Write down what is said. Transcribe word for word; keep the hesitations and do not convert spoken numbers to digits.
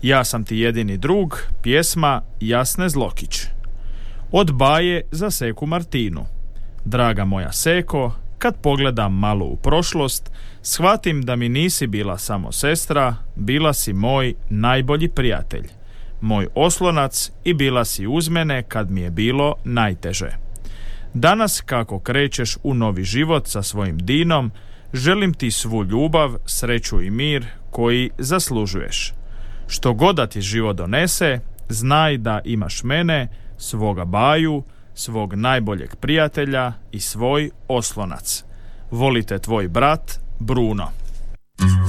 Ja sam ti jedini drug, pjesma Jasne Zlokić. Od Baje za Seku Martinu. Draga moja Seko, kad pogledam malo u prošlost, shvatim da mi nisi bila samo sestra, bila si moj najbolji prijatelj, moj oslonac i bila si uz mene kad mi je bilo najteže. Danas kako krećeš u novi život sa svojim Dinom, želim ti svu ljubav, sreću i mir koji zaslužuješ. Što god da ti život donese, znaj da imaš mene, svoga Baju, svog najboljeg prijatelja i svoj oslonac. Volite tvoj brat Bruno.